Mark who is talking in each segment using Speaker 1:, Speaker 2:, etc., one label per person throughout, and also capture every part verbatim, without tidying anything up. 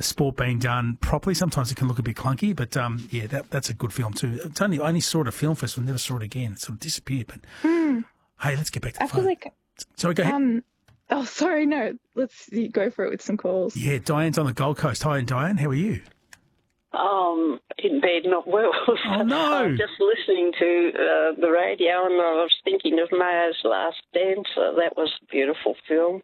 Speaker 1: sport being done properly. Sometimes it can look a bit clunky, but um, yeah, that, that's a good film too. It's only, I only saw it at a film festival, never saw it again. It sort of disappeared. But
Speaker 2: Mm.
Speaker 1: hey, let's get back to the
Speaker 2: I
Speaker 1: phone.
Speaker 2: feel like,
Speaker 1: Sorry, go ahead.
Speaker 2: um, oh, sorry, no, let's go for it with some calls.
Speaker 1: Yeah, Diane's on the Gold Coast. Hi, Diane, how are you?
Speaker 3: Um, in bed, not well.
Speaker 1: Oh, no.
Speaker 3: I was just listening to uh, the radio and I was thinking of Mayo's Last Dance. Uh, that was a beautiful film.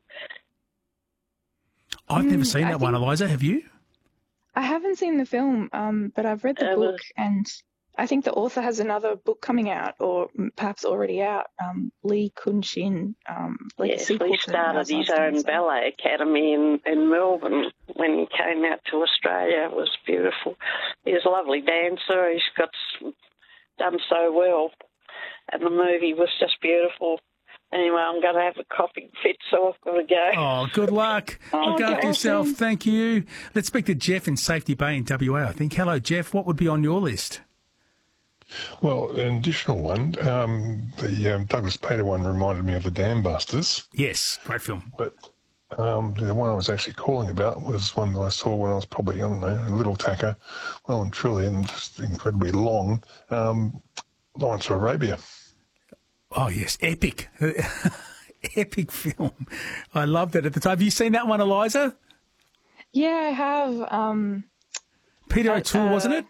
Speaker 1: I've never
Speaker 2: Mm,
Speaker 1: seen
Speaker 2: I
Speaker 1: that one,
Speaker 2: think-
Speaker 1: Eliza. Have you?
Speaker 2: I haven't seen the film, um, but I've read the
Speaker 3: Uh,
Speaker 2: book, and I think the author has another book coming out, or perhaps already out. Um, Lee Kun-shin, um, like a
Speaker 3: Yes,
Speaker 2: sequel
Speaker 3: he
Speaker 2: to
Speaker 3: started
Speaker 2: Mao's
Speaker 3: his
Speaker 2: Last
Speaker 3: own
Speaker 2: Dance.
Speaker 3: ballet academy in, in Melbourne when he came out to Australia. It was beautiful. He's a lovely dancer. He's got s- done so well, and the movie was just beautiful. Anyway, I'm going to have a coughing fit, so I've got to go.
Speaker 1: Oh, good luck.
Speaker 2: Oh,
Speaker 1: Look
Speaker 2: get
Speaker 1: after
Speaker 2: well
Speaker 1: yourself.
Speaker 2: soon.
Speaker 1: Thank you. Let's speak to Jeff in Safety Bay in W A, I think. Hello, Jeff. What would be on your list?
Speaker 4: Well, an additional one, um, the um, Douglas Bader one reminded me of the Dam Busters,
Speaker 1: Yes, great film.
Speaker 4: but um, the one I was actually calling about was one that I saw when I was probably, I don't know, a little tacker, well and truly, and just incredibly long, um, Lawrence of Arabia.
Speaker 1: Oh, yes, epic. Epic film. I loved it at the time. Have you seen that one, Eliza?
Speaker 2: Yeah, I have. Um,
Speaker 1: Peter
Speaker 2: Uh,
Speaker 1: O'Toole,
Speaker 2: uh,
Speaker 1: wasn't it?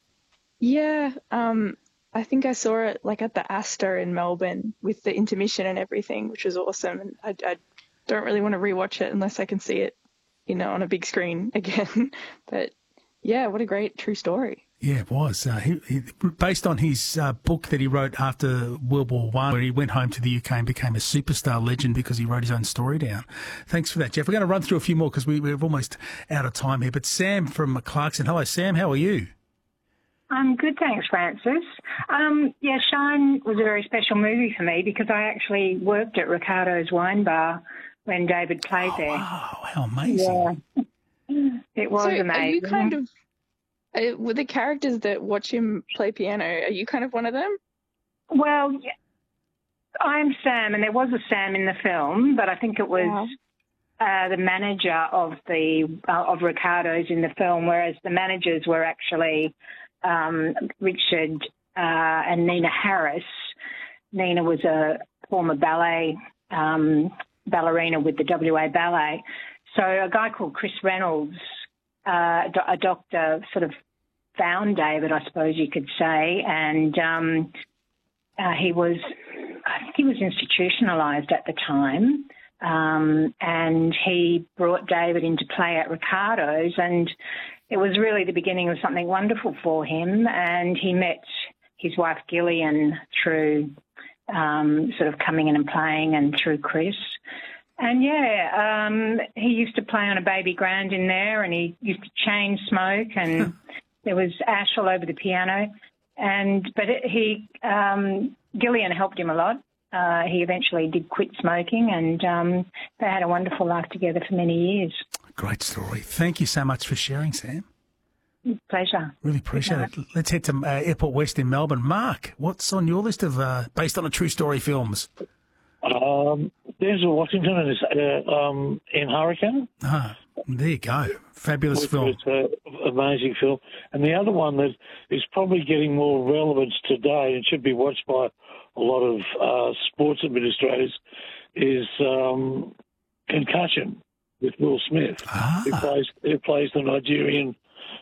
Speaker 2: yeah, um, I think I saw it like at the Astor in Melbourne with the intermission and everything, which was awesome. And I, I don't really want to rewatch it unless I can see it, you know, on a big screen again. But yeah, what a great true story.
Speaker 1: Yeah, it was. Uh, he, he, based on his uh, book that he wrote after World War One, where he went home to the U K and became a superstar legend because he wrote his own story down. Thanks for that, Jeff. We're going to run through a few more because we, we're almost out of time here. But Sam from Clarkson. Hello, Sam. How are you?
Speaker 5: I'm good, thanks, Francis. Um, yeah, Shine was a very special movie for me because I actually worked at Ricardo's Wine Bar when David played
Speaker 1: Oh,
Speaker 5: there.
Speaker 1: wow, how amazing.
Speaker 5: Yeah. It was
Speaker 2: so
Speaker 5: amazing.
Speaker 2: are you kind of, uh, with the characters that watch him play piano, are you kind of one of them?
Speaker 5: Well, yeah, I'm Sam, and there was a Sam in the film, but I think it was
Speaker 2: Wow.
Speaker 5: uh, the manager of the uh, of Ricardo's in the film, whereas the managers were actually um, Richard uh, and Nina Harris. Nina was a former ballet um, ballerina with the W A Ballet. So a guy called Chris Reynolds, uh, do- a doctor, sort of found David, I suppose you could say, and um, uh, he was, I think he was institutionalised at the time, um, and he brought David into play at Ricardo's, and it was really the beginning of something wonderful for him, and he met his wife Gillian through um, sort of coming in and playing and through Chris. And, yeah, um, he used to play on a baby grand in there, and he used to chain smoke, and there was ash all over the piano. And But it, he, um, Gillian helped him a lot. Uh, he eventually did quit smoking, and um, they had a wonderful life together for many years.
Speaker 1: Great story. Thank you so much for sharing, Sam.
Speaker 5: Pleasure.
Speaker 1: Really appreciate it. Let's head to uh, Airport West in Melbourne. Mark, what's on your list of uh, based on a true story films?
Speaker 6: Um, Denzel Washington is uh, um, in Hurricane.
Speaker 1: Ah, there you go. Fabulous
Speaker 6: Which
Speaker 1: film.
Speaker 6: was an amazing film. And the other one that is probably getting more relevance today and should be watched by a lot of uh, sports administrators is um, Concussion with Will Smith,
Speaker 1: Ah.
Speaker 6: who plays who plays the Nigerian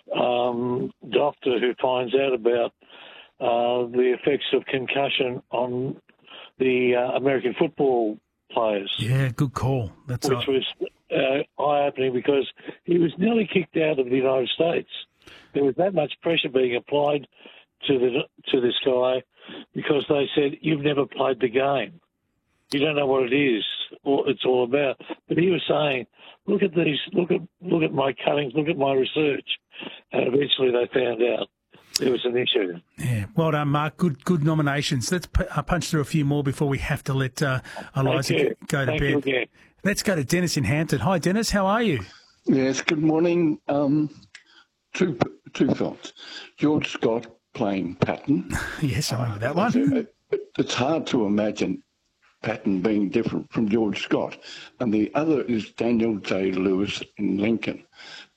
Speaker 6: um, doctor who finds out about uh, the effects of concussion on the uh, American football players.
Speaker 1: Yeah, good call. That's
Speaker 6: Which
Speaker 1: uh,
Speaker 6: was uh, eye-opening because he was nearly kicked out of the United States. There was that much pressure being applied to the to this guy because they said, "You've never played the game. You don't know what it is, what it's all about." But he was saying, "Look at these. Look at look at my cuttings. Look at my research." And eventually, they found out there was an issue.
Speaker 1: Yeah, well done, Mark. Good, good nominations. Let's p- uh, punch through a few more before we have to let uh, Eliza
Speaker 6: Thank you.
Speaker 1: go to
Speaker 6: Thank
Speaker 1: bed.
Speaker 6: you again.
Speaker 1: Let's go to Dennis in Hampton. Hi, Dennis. How are you?
Speaker 7: Yes, good morning. Um, two two films. George Scott playing Patton.
Speaker 1: Yes, I remember that one.
Speaker 7: It's hard to imagine Patton being different from George Scott. And the other is Daniel Day-Lewis in Lincoln.